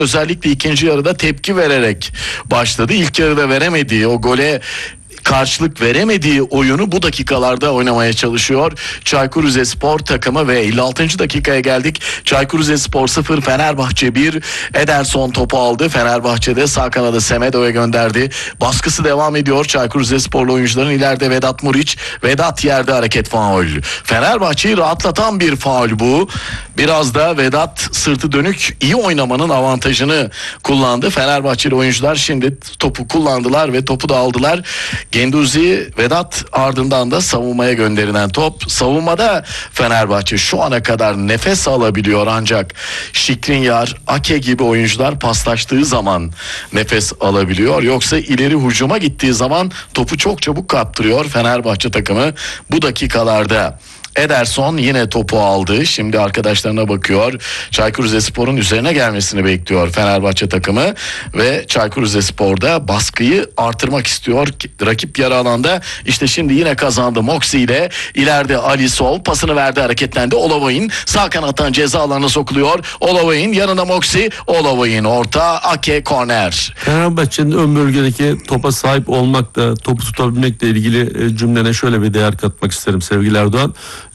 özellikle ikinci yarıda tepki vererek başladı. İlk yarıda veremediği o gole karşılık veremediği oyunu bu dakikalarda oynamaya çalışıyor Çaykur Rizespor takımı ve 56. dakikaya geldik. Çaykur Rizespor 0, Fenerbahçe 1. Ederson topu aldı. Fenerbahçe'de sağ kanadı Semedo'ya gönderdi. Baskısı devam ediyor. Çaykur Rizesporlu oyuncuların ileride Vedat Muriç. Vedat yerde, hareket faul. Fenerbahçe'yi rahatlatan bir faul bu. Biraz da Vedat sırtı dönük iyi oynamanın avantajını kullandı. Fenerbahçeli oyuncular şimdi topu kullandılar ve topu da aldılar. Genduzi, Vedat, ardından da savunmaya gönderilen top. Savunmada Fenerbahçe şu ana kadar nefes alabiliyor ancak Şikrinyar, Ake gibi oyuncular paslaştığı zaman nefes alabiliyor. Yoksa ileri hücuma gittiği zaman topu çok çabuk kaptırıyor Fenerbahçe takımı bu dakikalarda. Ederson yine topu aldı. Şimdi arkadaşlarına bakıyor. Çaykur Rizespor'un üzerine gelmesini bekliyor Fenerbahçe takımı ve Çaykur Rizespor'da baskıyı artırmak istiyor. Rakip yarı alanda. İşte şimdi yine kazandı Moxie ile. İleride Ali Sol pasını verdi, hareketlendi. Olavay'ın sağ kanattan ceza alanına sokuluyor. Olavay'ın yanında Moxie. Olavay'ın orta, Ake korner. Fenerbahçe'nin ön bölgedeki topa sahip olmakla, topu tutabilmekle ilgili cümlene şöyle bir değer katmak isterim sevgili Erdoğan.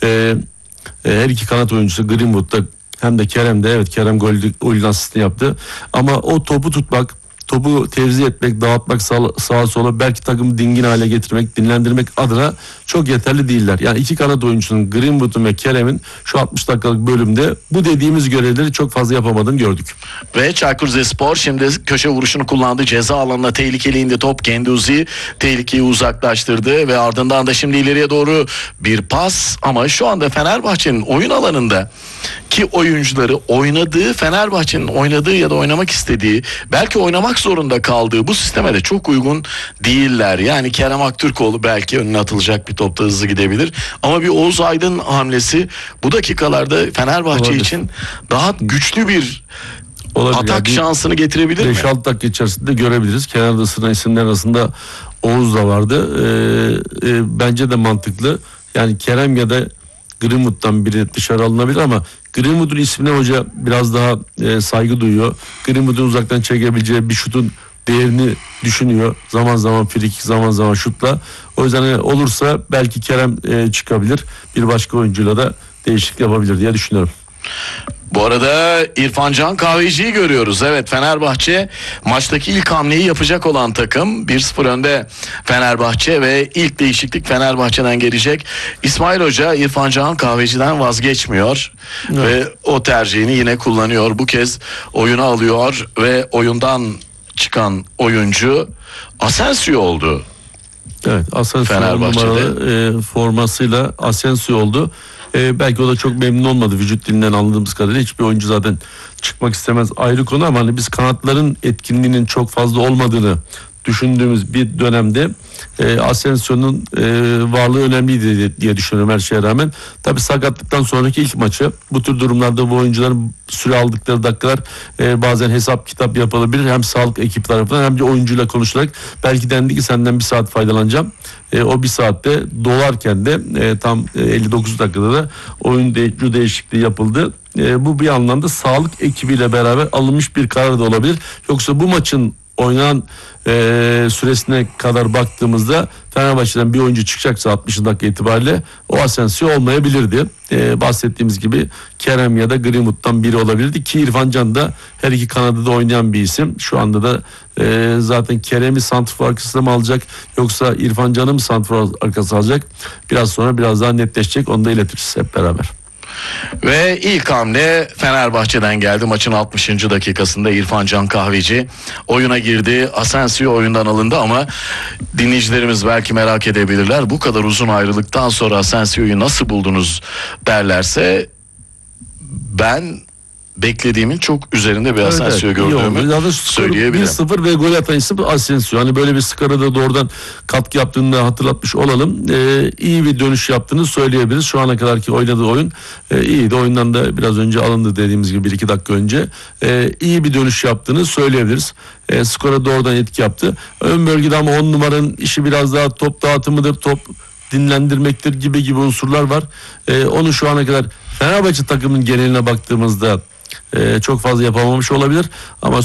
Her iki kanat oyuncusu Greenwood'da hem de Kerem'de, evet, Kerem golün asistini yaptı ama o topu tutmak, topu tevzi etmek, dağıtmak sağa sola, belki takımı dingin hale getirmek, dinlendirmek adına çok yeterli değiller. Yani iki kanat oyuncusunun, Greenwood'un ve Kerem'in şu 60 dakikalık bölümde bu dediğimiz görevleri çok fazla yapamadığını gördük. Ve Çaykur Rizespor şimdi köşe vuruşunu kullandı. Ceza alanına tehlikeli indi top. Genduzi tehlikeyi uzaklaştırdı ve ardından da şimdi ileriye doğru bir pas, ama şu anda Fenerbahçe'nin oyun alanında ki oyuncuları oynadığı, Fenerbahçe'nin oynadığı ya da oynamak istediği, belki oynamak zorunda kaldığı bu sisteme de çok uygun değiller. Yani Kerem Aktürkoğlu belki önüne atılacak bir topta hızlı gidebilir ama bir Oğuz Aydın hamlesi bu dakikalarda Fenerbahçe için daha güçlü bir atak şansını getirebilir mi? 5-6 dakika içerisinde görebiliriz. Kenarda sıra isimler arasında Oğuz da vardı. Bence de mantıklı. Yani Kerem ya da Greenwood'dan biri dışarı alınabilir ama Greenwood'un ismine hoca biraz daha saygı duyuyor. Greenwood'un uzaktan çekebileceği bir şutun değerini düşünüyor. Zaman zaman frikik, zaman zaman şutla. O yüzden olursa belki Kerem çıkabilir. Bir başka oyuncuyla da değişiklik yapabilir diye düşünüyorum. Bu arada İrfan Can Kahveci'yi görüyoruz. Evet, Fenerbahçe maçtaki ilk hamleyi yapacak olan takım. 1-0 önde Fenerbahçe ve ilk değişiklik Fenerbahçe'den gelecek. İsmail Hoca İrfan Can Kahveci'den vazgeçmiyor. Evet. Ve o tercihini yine kullanıyor. Bu kez oyuna alıyor ve oyundan çıkan oyuncu Asensio oldu. Evet, Asensio numaralı formasıyla Asensio oldu. Belki o da çok memnun olmadı vücut dilinden anladığımız kadarıyla. Hiçbir oyuncu zaten çıkmak istemez, ayrı konu, ama hani biz kanatların etkinliğinin çok fazla olmadığını düşündüğümüz bir dönemde Asensio'nun varlığı önemliydi diye düşünüyorum her şeye rağmen. Tabii sakatlıktan sonraki ilk maçı, bu tür durumlarda bu oyuncuların süre aldıkları dakikalar bazen hesap kitap yapılabilir. Hem sağlık ekibi tarafından hem de oyuncuyla konuşarak belki dendi ki senden bir saat faydalanacağım. O bir saatte dolarken de tam 59 dakikada da oyun değişikliği yapıldı. Bu bir anlamda sağlık ekibiyle beraber alınmış bir karar da olabilir. Yoksa bu maçın oynanan süresine kadar baktığımızda Fenerbahçe'den bir oyuncu çıkacaksa 60 dakika itibariyle o Asensio olmayabilirdi. Bahsettiğimiz gibi Kerem ya da Greenwood'dan biri olabilirdi ki İrfan Can da her iki kanadı da oynayan bir isim. Şu anda da zaten Kerem'i santrfor arkasına mı alacak yoksa İrfan Can'ı mı santrfor arkasına alacak? Biraz sonra biraz daha netleşecek, onu da iletiriz hep beraber. Ve ilk hamle Fenerbahçe'den geldi. Maçın 60. dakikasında İrfan Can Kahveci oyuna girdi. Asensio oyundan alındı ama dinleyicilerimiz belki merak edebilirler. Bu kadar uzun ayrılıktan sonra Asensio'yu nasıl buldunuz derlerse, ben beklediğimin çok üzerinde bir Asensio gördüğümü söyleyebilirim. 1-0 ve gol atan isim Asensio. Hani böyle bir skora da doğrudan katkı yaptığını da hatırlatmış olalım. İyi bir dönüş yaptığını söyleyebiliriz. Şu ana kadarki oynadığı oyun iyiydi. Oyundan da biraz önce alındı dediğimiz gibi 1-2 dakika önce. İyi bir dönüş yaptığını söyleyebiliriz. Skora doğrudan etki yaptı. Ön bölgede ama 10 numaranın işi biraz daha top dağıtımıdır, top dinlendirmektir gibi unsurlar var. Onu şu ana kadar Fenerbahçe takımının geneline baktığımızda Çok fazla yapamamış olabilir ama